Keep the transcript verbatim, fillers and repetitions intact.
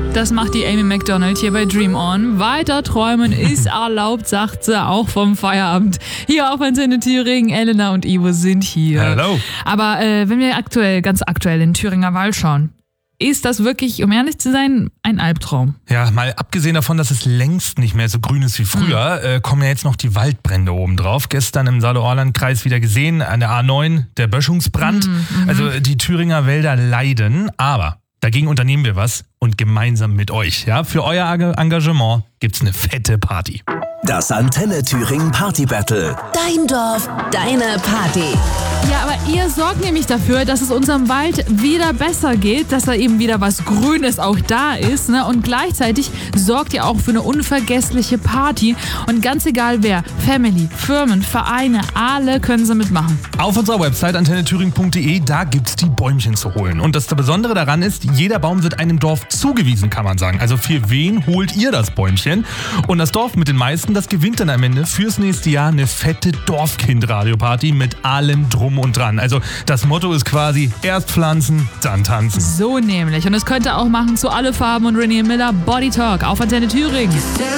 Das macht die Amy Macdonald hier bei Dream On. Weiter träumen ist erlaubt, sagt sie, auch vom Feierabend. Hier auf Antenne Thüringen, Elena und Ivo sind hier. Hallo. Aber äh, wenn wir aktuell, ganz aktuell in Thüringer Wald schauen, ist das wirklich, um ehrlich zu sein, ein Albtraum. Ja, mal abgesehen davon, dass es längst nicht mehr so grün ist wie früher, mhm. äh, kommen ja jetzt noch die Waldbrände oben drauf. Gestern im Saale-Orland-Kreis wieder gesehen, an der A neun, der Böschungsbrand. Mhm. Also die Thüringer Wälder leiden, aber dagegen unternehmen wir was und gemeinsam mit euch. Ja, für euer Engagement gibt's eine fette Party. Das Antenne Thüringen Party Battle. Dein Dorf, deine Party. Ja, aber ihr sorgt nämlich dafür, dass es unserem Wald wieder besser geht, dass da eben wieder was Grünes auch da ist, ne? Und gleichzeitig sorgt ihr auch für eine unvergessliche Party. Und ganz egal wer, Family, Firmen, Vereine, alle können sie mitmachen. Auf unserer Website antenne thüringen punkt de, da gibt's die Bäumchen zu holen. Und das Besondere daran ist, jeder Baum wird einem Dorf zugewiesen, kann man sagen. Also für wen holt ihr das Bäumchen? Und das Dorf mit den meisten, das gewinnt dann am Ende fürs nächste Jahr eine fette Dorfkind-Radioparty mit allem drum und dran. Also das Motto ist quasi erst pflanzen, dann tanzen. So nämlich. Und es könnte auch machen zu Alle Farben und René Miller Body Talk auf Antenne Thüringen.